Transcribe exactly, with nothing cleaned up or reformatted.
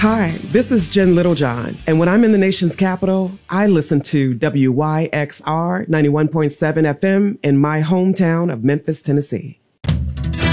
Hi, this is Jen Littlejohn, and when I'm in the nation's capital, I listen to W Y X R ninety-one point seven F M in my hometown of Memphis, Tennessee.